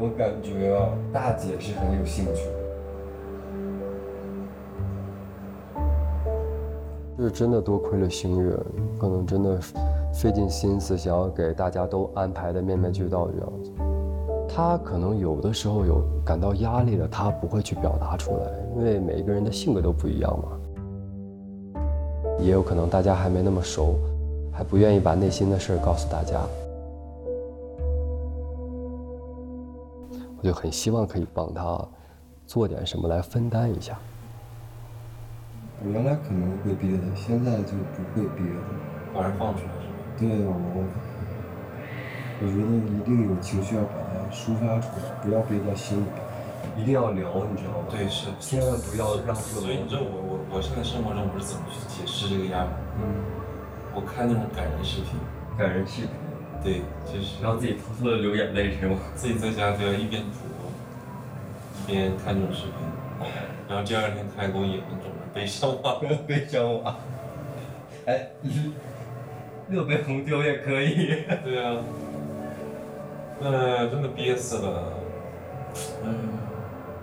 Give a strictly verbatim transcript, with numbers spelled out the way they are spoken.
我感觉啊，大姐是很有兴趣的。 是真的多亏了星月，可能真的费尽心思想要给大家都安排的面面俱到这样子。他可能有的时候有感到压力了，他不会去表达出来，因为每一个人的性格都不一样嘛。也有可能大家还没那么熟，还不愿意把内心的事儿告诉大家。我就很希望可以帮他做点什么来分担一下。 我原来可能会憋的，现在就不会憋了， 把人放出来是吧？ 对啊，我我觉得一定有情绪要把它抒发出来，不要憋在心里，一定要聊，你知道吗？ 对，是， 千万不要让这个。 所以你知道我我我现在生活中我是怎么去解释这个压力？ 嗯， 我看那种感人视频， 感人视频， 对，就是然后自己偷偷的流眼泪是吗？ 自己在家就要一边涂，一边看这种视频，然后第二天开工也那种悲伤话， 悲伤话。哎，热杯红酒也可以。 对啊，那真的憋死了。嗯。